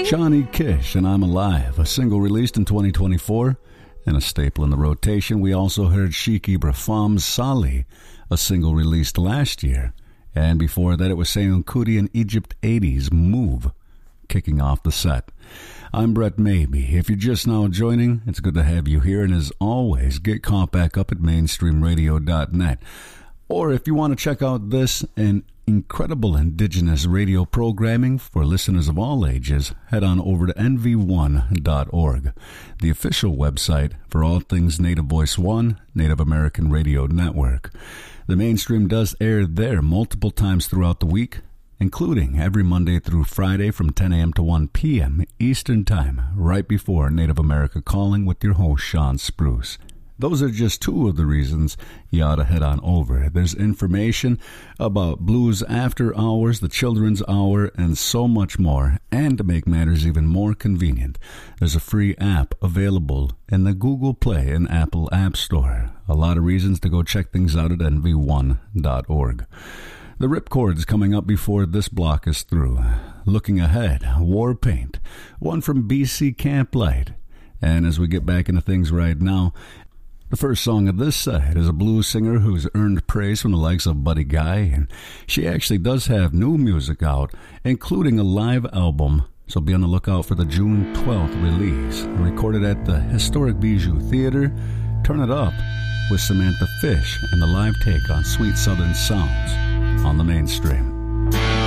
Johnny Kish and I'm Alive, a single released in 2024 and a staple in the rotation. We also heard Sheikh Ibrahim's Sali, a single released last year. And before that, it was Seun Kuti and Egypt 80's Move, kicking off the set. I'm Brett Maybe. If you're just now joining, it's good to have you here. And as always, get caught back up at mainstreamradio.net. Or if you want to check out this and incredible indigenous radio programming for listeners of all ages, head on over to nv1.org, the official website for all things Native Voice One, Native American Radio Network. The Mainstream does air there multiple times throughout the week, including every Monday through Friday from 10 a.m. to 1 p.m. Eastern Time, right before Native America Calling with your host, Sean Spruce. Those are just two of the reasons you ought to head on over. There's information about Blues After Hours, the Children's Hour, and so much more. And to make matters even more convenient, there's a free app available in the Google Play and Apple App Store. A lot of reasons to go check things out at nv1.org. The ripcords coming up before this block is through. Looking ahead, War Paint, one from BC Camp Light. And as we get back into things right now, the first song of this side is a blues singer who's earned praise from the likes of Buddy Guy, and she actually does have new music out, including a live album, so be on the lookout for the June 12th release. Recorded at the historic Bijou Theater, Turn It Up with Samantha Fish and the live take on Sweet Southern Sounds on the Mainstream.